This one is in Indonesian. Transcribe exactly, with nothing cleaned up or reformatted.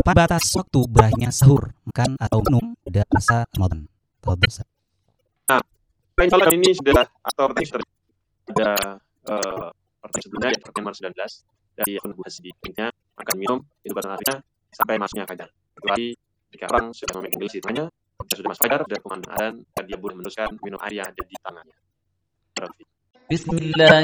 Kapan batas waktu berakhirnya sahur, makan atau minum pada masa Ramadan? Tafadhol, Ustaz. Nah, insya Allah ini sudah atau tadi sudah ada uh, pertanyaan sebelumnya ya, pertanyaan nomor sembilan belas dari akun Bu Hasidi. Intinya makan minum itu batas artinya sampai masuknya fajar. Kecuali jika orang sudah memegang gelas di tangannya, sudah masuk fajar dan kumandang azan dan dia boleh meneruskan minum air yang ada di tangannya. Bismillah.